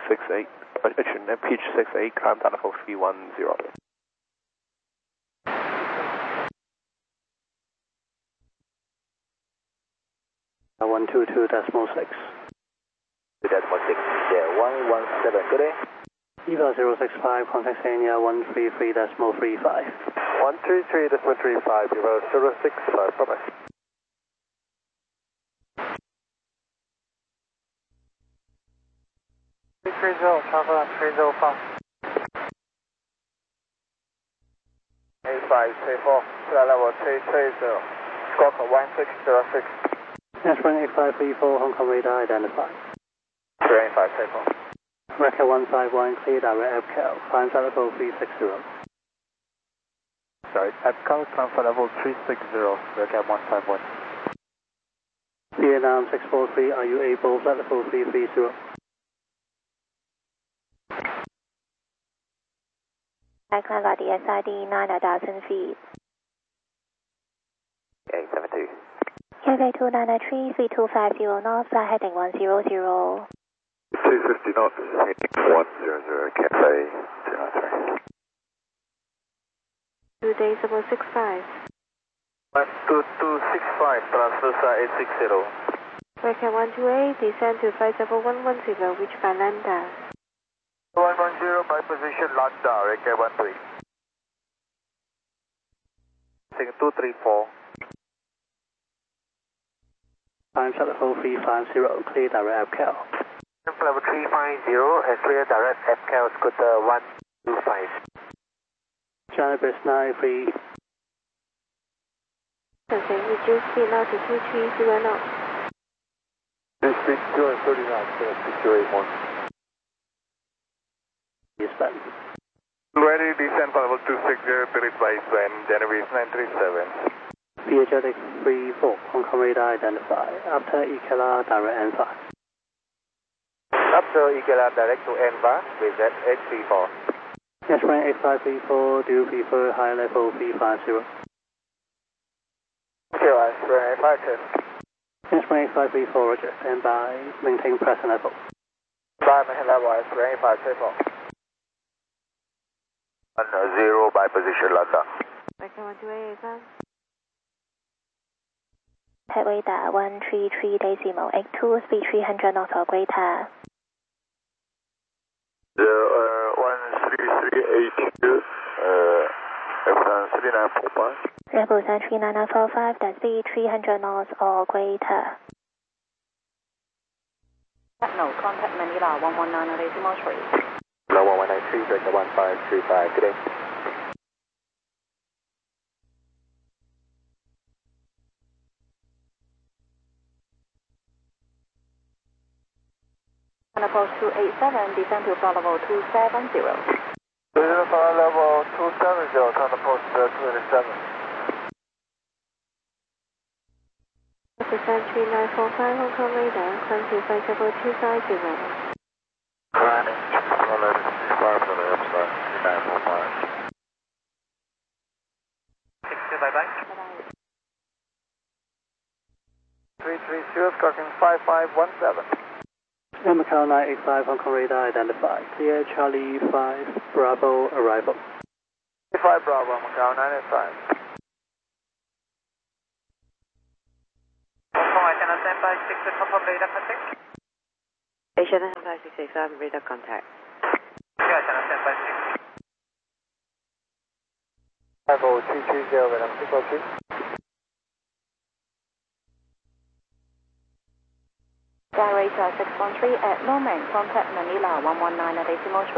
68, pitch 68, climb down level 310. 122.6. 2.6, yeah, 117, good day. EVA 065, contact Sanya 133.35. 133.35, EVA 065, bye-bye. 330, travel 305. 85, 34, flight level 330, squawk 1606. Aspirin 8534, Hong Kong radar identified. 385, 34. Record 151, clear direct EPCAL, climb flight level 360. Sorry, EPCAL, climb flight level 360, record 151. Vietnam 643, are you able flight level 330? I climb at the SID 9,000 feet. 872. Cathay 2993, 3250 knots, flight heading 100. 250 knots, heading 100, Cathay 293. 2 days about 65. 12265, transfer side 860. Record 128, descend to flight level 110, which by Lambda. 110 by position Lambda, record 13. 234. Climb flight level 350, clear direct EPCAL. Level 350 and clear direct EPCAL, scooter 125. China Base 93. Okay, reduce speed now to 230 knots. Speed 230 knots, 6281. Descend. Ready, descend for level 260, Spirit by Sven, Genovese 937. Viajetic 34, Hong Kong radar identified. After EKLR, direct ENVA. After EKLR, direct to ENVA, with Z834. Aspirin 8534, do you prefer high level 350? Okay, Aspirin 8510. Aspirin 8534, roger, stand by, maintain present level. By maintain level, Aspirin 8534. 10 by position London. Record 128, Head radar 133.82, speed 300 knots or greater. 13382, Epsilon 3945. Level 39945, that's speed 300 knots or greater. No, contact Manila 119.3. Hello, 1193, record 1535, good day. Approach 287, descend to flight level 270. Descend to flight level 270, turn approach 287. Descend 3945, Hong Kong radar, climb to flight level 250. Climbing, level 65 to the upside, 3945. 60, bye-bye. Bye-bye. 330, squawking 5517. Macau 985, Hong Kong radar identified. Clear Charlie 5, Bravo, arrival. 5 Bravo, Macau 985. Hong Kong, I cannot stand by 6 at top of radar contact. Asia 9566, radar contact. Yeah, I cannot stand by 6. 50220, Venom 603. Director 613 at moment, contact Manila 119.3.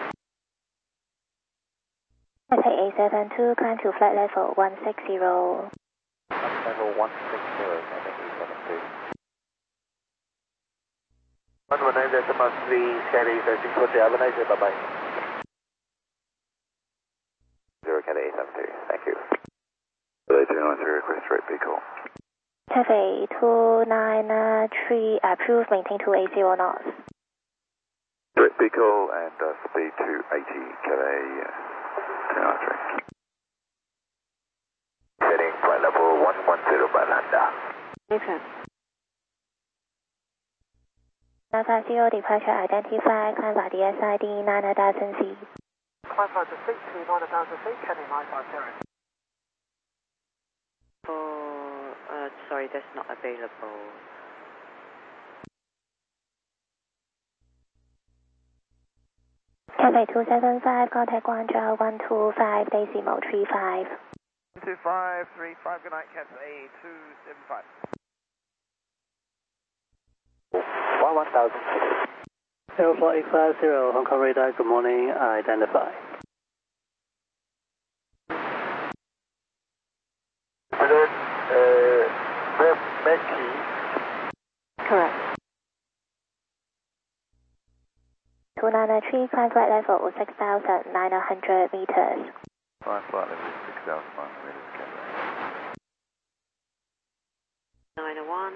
Cathay A72, climb to flight level 160. Level 160, I think we 119.3, Cathay 640, have a nice day, bye-bye. 0 Cathay A72, thank you. Relay 293, request rate vehicle. Cathay 293, approved, maintain 280 knots. Direct vehicle and speed 280, Cathay 293. Heading flight level 110 by Lambda. Excellent. 950 departure identify, climb by DSID 9000 feet. Climb by the seat to 9000 feet, Kenny 950. Sorry, that's not available. Cathay 275, contact Guangzhou 125.35. 2535, good night, Cathay 275. 1000. Aeroflot 850, Hong Kong radar, good morning, identify. Becky. Correct. 293, climb flight level 6,900 meters. Flight level 6,900 meters, Cathay. 901.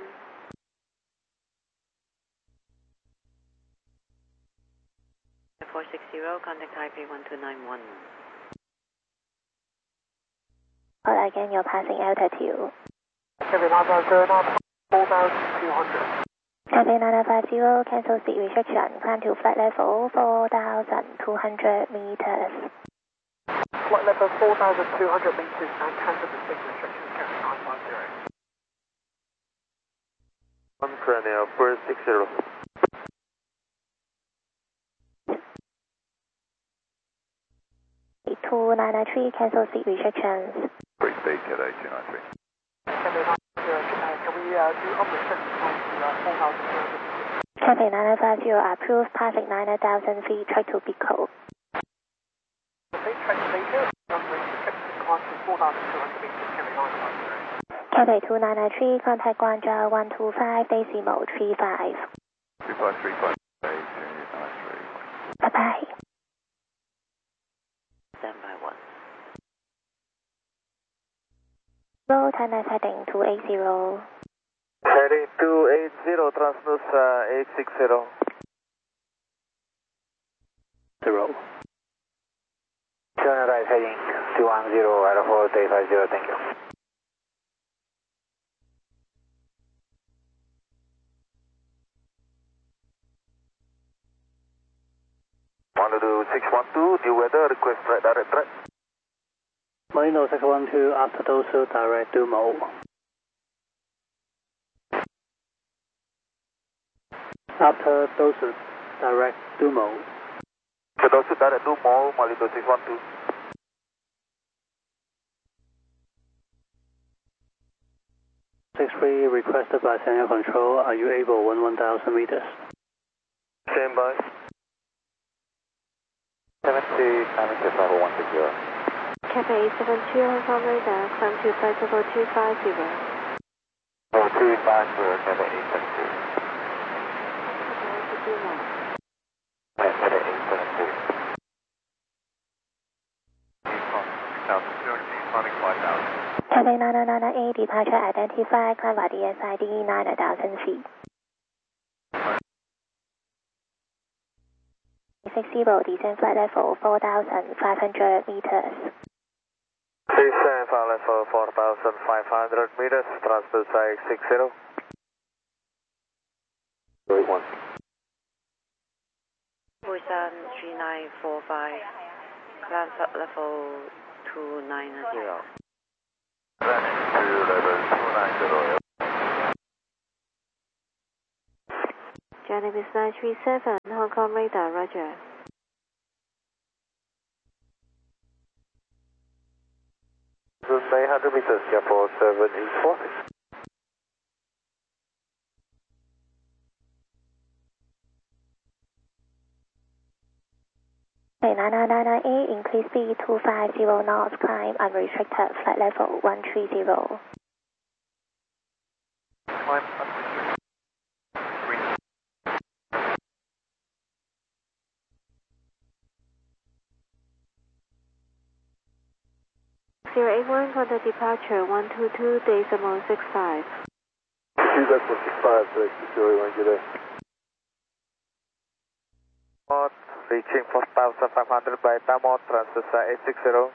.460, contact Taipei 1291. Hold again, your passing altitude. Kenny 950, 4200. Cathay 950, cancel speed restriction, climb to flight level 4,200 meters. Flight level 4,200 meters and cancel the speed restrictions, Kenny 950. 1 Colonel 460. 293, cancel speed restrictions. Free speed, Cathay 293. Kenny 950, can we do unrestricted climb to 4,200 meters? Cathay 950, approved passing 9,000 feet, track to Pico. Track to Beacon, unrestricted climb to 4,200 meters, Kenny 950. Cathay 293, contact Guangzhou 125.35. 2535, Cathay 293. Bye-bye. Standby 1. Roll China heading 280. Heading 280, Transnusa 860. 0. Turn right heading 210, Aero 4850, thank you. Longitude 612, due weather, request right direct track. Marino 612, after Dosu, direct Dumo. After Dosu, direct Dumo. Dosu direct Dumo, Marino 612. Six-three requested by Senior Control, are you able 11,000 meters? Stand by. 70, Climate level 160. Cathay 872, Hong Kong radar, climb to flight level 250. 250, Cathay 872. Cathay 872. 5,000. Cathay 9098, departure identify, climb by DSID 9000 feet. 60, descend flight level 4,500 meters. Descend flight level 4,500 meters, transfer side 60. 31. Busan 3945, climb flight level 290. Running to level 290. Japanese 937, Hong Kong radar, roger. So 900 meters, Singapore 784. Cathay 9998, increase speed 250 knots, climb unrestricted, flight level 130. Climb unrestricted. 081 for the departure 122.65. Feedback for 65, direct to 081, good day. Reaching 4,500 by Tamon, transfer 860.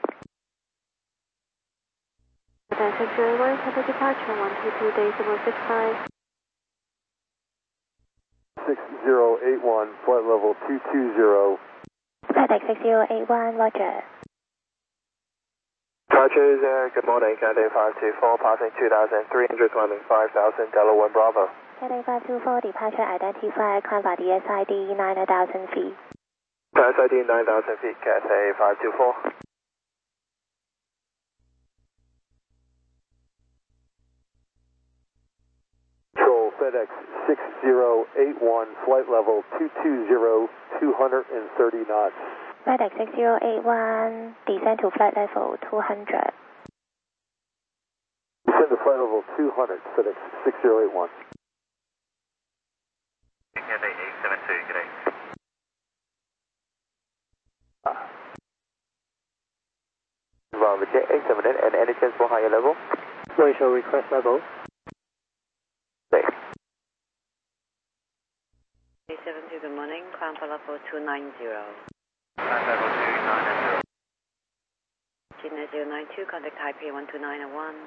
Attention 081 for the departure 122.65. 60, 6081, flight level 220. FedEx 6081, Roger. Departure there, good morning, Cathay 524, passing 2,300, climbing 5,000, Delaware Bravo. Cathay 524, departure identified, climb by DSID 9,000 feet. DSID 9,000 feet, Cathay 524. Control FedEx 6081, flight level 220, 230 knots. FedEx 6081, descend to flight level 200. Descend to flight level 200, FedEx 6081. Cathay 872, good day. Environment check 878, and any chance for higher level? Ratio request level. 872, good morning, climb for level 290. Climb level 290. Gina 092, contact Taipei 12901.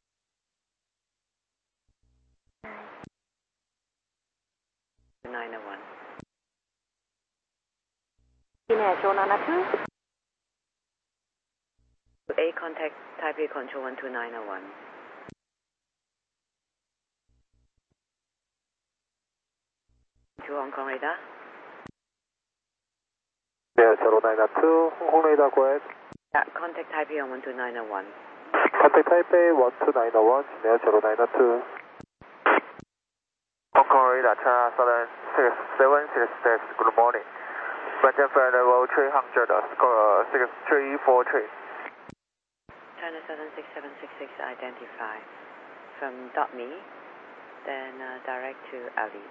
Gina 092. 8, contact Taipei Control 12901. To Hong Kong radar. Yeah, 092, Hong Kong radar, go ahead. Yeah, contact Taipei on 12901. Contact Taipei 12901, Gina 092. Hong Kong radar, China Southern 6766, good morning. Maintain flight level 300, score 6343. China Southern 6766 identified from .me, then direct to Ali.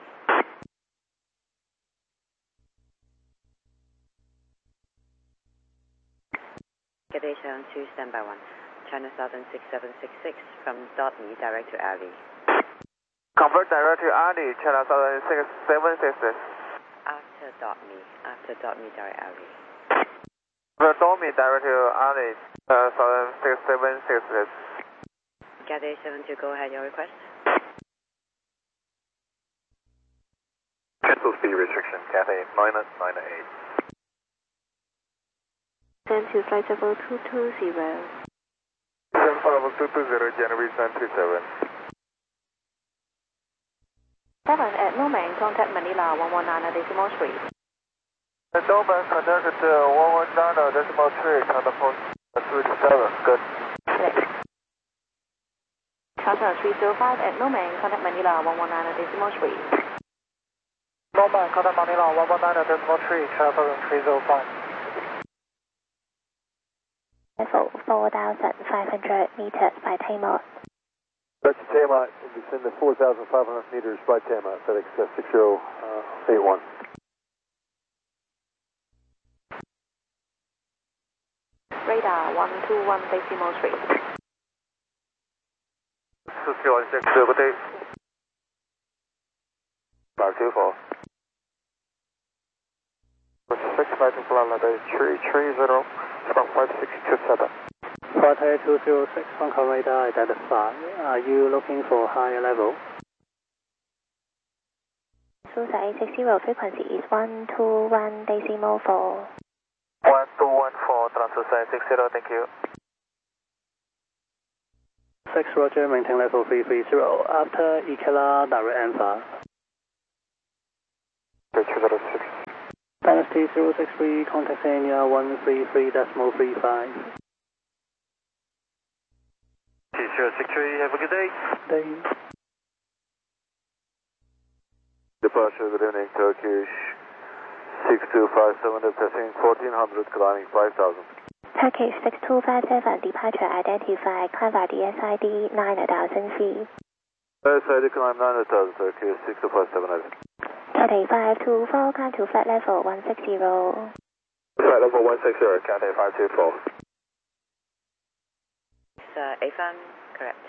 Cathay 72, standby 1. China Southern 6766 from .me, direct to Ali. Convert direct to Ali, China Southern 6766. After .me, direct Ali. Convert direct to Ali, Southern 6766. Cathay 72, go ahead, your request. Cancel speed restriction, Cathay 998. Send to flight level 220. Descend flight level 220, January 937. 7 at Norman, contact Manila 119.3. Doberman, contact 119.3, counterport 37, good. Channel 305 at Norman, contact Manila 119.3. Doberman, contact Manila 119.3, Channel 305. Level 4,500 meters by Taymor. That's Tama, descend to 4,500 meters by Tama, FedEx 6081. Radar 121.3. 416, good day. 524. 6 fighting flight level 330 from 5627. Quarter 206, Hong Kong radar identified. Are you looking for higher level? Susa 860, frequency is 121.4. 1214, transfer 60, thank you. 6 Roger, maintain level 330. After Ikela, direct Alpha. 206. Dynasty 063, contact Ania 133.35. T063, have a good day. Day. Departure, good evening, Turkish 6257, departing 1400, climbing 5000. Turkish 6257, departure identified, climb by DSID 9,000 feet. DSID climb 9,000, Turkish 6257. Cathay 524, climb to flight level 160. Flight level 160, Cathay 524. It's AFAM, correct.